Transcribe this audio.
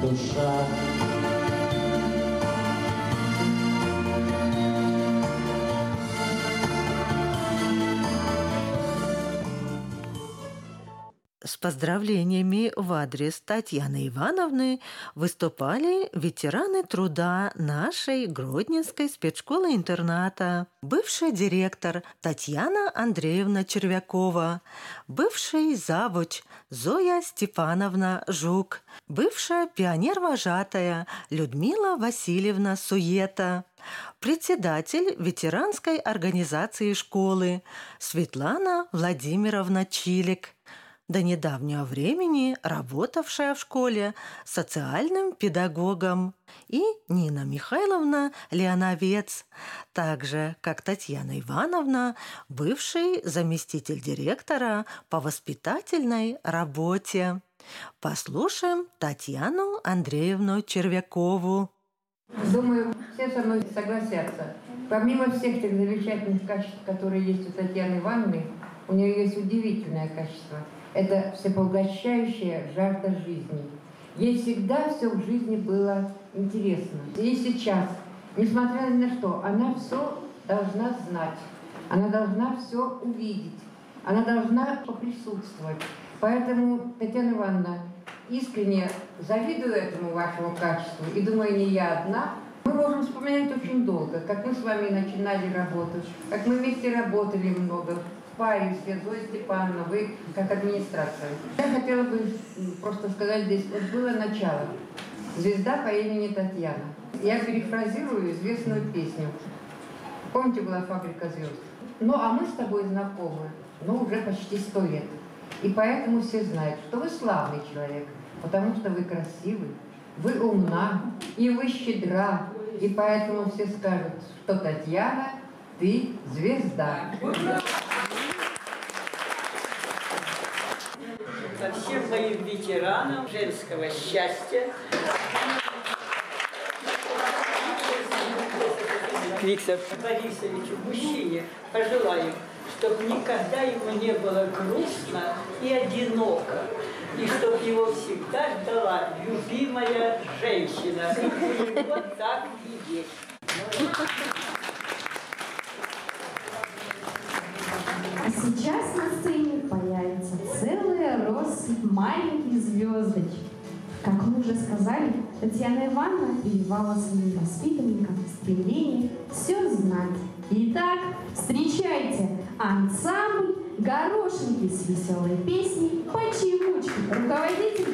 душа. С поздравлениями в адрес Татьяны Ивановны выступали ветераны труда нашей Гродненской спецшколы-интерната, бывший директор Татьяна Андреевна Червякова, бывший завуч Зоя Степановна Жук, бывшая пионер-вожатая Людмила Васильевна Суета, председатель ветеранской организации школы Светлана Владимировна Чилик, до недавнего времени работавшая в школе социальным педагогом, и Нина Михайловна Леоновец, также как Татьяна Ивановна, бывший заместитель директора по воспитательной работе. Послушаем Татьяну Андреевну Червякову. Думаю, все со мной согласятся. Помимо всех тех замечательных качеств, которые есть у Татьяны Ивановны, у нее есть удивительное качество. Это всепоглощающая жажда жизни. Ей всегда все в жизни было интересно. И сейчас, несмотря ни на что, она все должна знать. Она должна все увидеть. Она должна поприсутствовать. Поэтому, Татьяна Ивановна, искренне завидую этому вашему качеству. И думаю, не я одна. Мы можем вспоминать очень долго, как мы с вами начинали работать, как мы вместе работали много. Парень, Зоя Степановна, вы как администрация. Я хотела бы просто сказать здесь, вот было начало. Звезда по имени Татьяна. Я перефразирую известную песню. Помните, была «Фабрика звезд»? Ну, а мы с тобой знакомы, уже почти 100 лет. И поэтому все знают, что вы славный человек, потому что вы красивый, вы умна, и вы щедра. И поэтому все скажут, что Татьяна, ты звезда. Всем моим ветеранам женского счастья. Виктору Борисовичу, мужчине, пожелаю, чтобы никогда ему не было грустно и одиноко, и чтобы его всегда ждала любимая женщина. И вот так и есть. А сейчас на сцене появится целая россыпь маленьких звездочек. Как мы уже сказали, Татьяна Ивановна прививала своим воспитанникам стремление все знать. Итак, встречайте ансамбль «Горошинки» с веселой песней «Почемучки». Руководитель